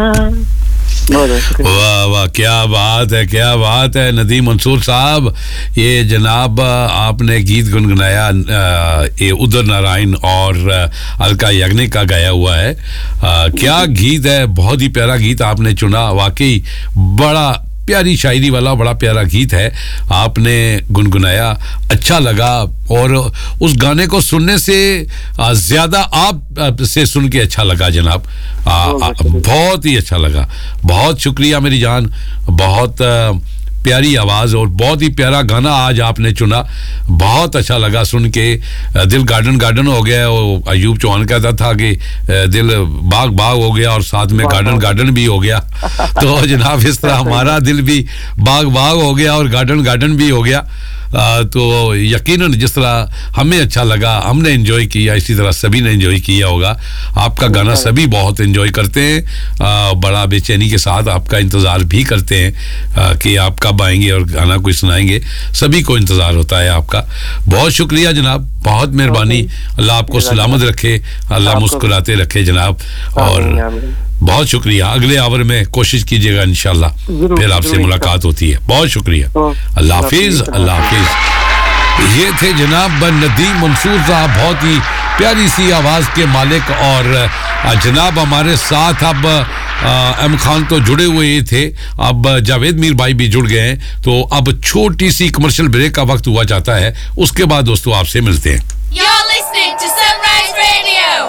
वाह वाह, क्या बात है, क्या बात है नदीम मंसूर साहब। ये जनाब आपने गीत गुनगुनाया, ये उदय नारायण और अलका याग्निक का गाया हुआ है। क्या गीत है, बहुत ही प्यारा गीत आपने चुना। वाकई बड़ा प्यारी शायरी वाला बड़ा प्यारा गीत है, आपने गुनगुनाया, अच्छा लगा। और उस गाने को सुनने से ज्यादा आप से सुन के अच्छा लगा जनाब। बहुत ही अच्छा लगा। बहुत शुक्रिया मेरी जान, बहुत प्यारी आवाज़ और बहुत ही प्यारा गाना आज आपने चुना। बहुत अच्छा लगा सुन के, दिल गार्डन गार्डन हो गया। वो अयूब चौहान कहता था कि दिल बाग बाग हो गया और साथ में गार्डन गार्डन भी हो गया। तो जनाब इस तरह हमारा दिल भी बाग बाग हो गया और गार्डन गार्डन भी हो गया। तो यकीनन जिस तरह हमें अच्छा लगा, हमने एंजॉय किया, इसी तरह सभी ने एंजॉय किया होगा। आपका गाना सभी बहुत एंजॉय करते हैं, बड़ा बेचैनी के साथ आपका इंतज़ार भी करते हैं कि आप कब आएंगे और गाना कोई सुनाएंगे। सभी को इंतज़ार होता है आपका। बहुत शुक्रिया जनाब, बहुत मेहरबानी। अल्लाह आपको सलामत रखे, अल्लाह मुस्कुराते रखे जनाब। और बहुत शुक्रिया। अगले आवर में कोशिश कीजिएगा, इंशाल्लाह फिर आपसे मुलाकात होती है। बहुत शुक्रिया। अल्लाह हाफिज, अल्लाह हाफिज। ये थे जनाब नदीम मंसूर साहब, बहुत ही प्यारी सी आवाज़ के मालिक। और जनाब हमारे साथ अब एम खान तो जुड़े हुए थे, अब जावेद मीर भाई भी जुड़ गए हैं। तो अब छोटी सी कमर्शियल ब्रेक का वक्त हुआ जाता है, उसके बाद दोस्तों आपसे मिलते हैं। You're listening to Sunrise Radio.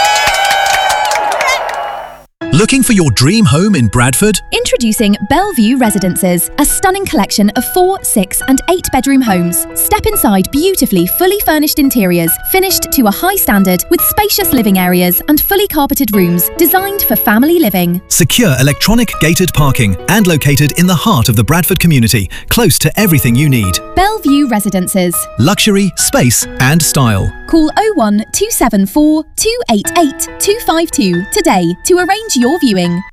Looking for your dream home in Bradford? Introducing Bellevue Residences, a stunning collection of 4, 6 and 8 bedroom homes. Step inside beautifully fully furnished interiors, finished to a high standard with spacious living areas and fully carpeted rooms designed for family living. Secure electronic gated parking and located in the heart of the Bradford community, close to everything you need. Bellevue Residences. Luxury, space and style. Call 01274 288 252 today to arrange your viewing.